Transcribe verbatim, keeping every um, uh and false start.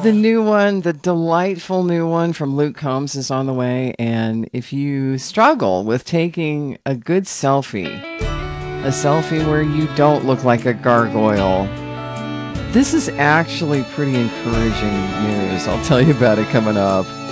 The new one, the delightful new one from Luke Combs is on the way. And if you struggle with taking a good selfie, a selfie where you don't look like a gargoyle, this is actually pretty encouraging news. I'll tell you about it coming up.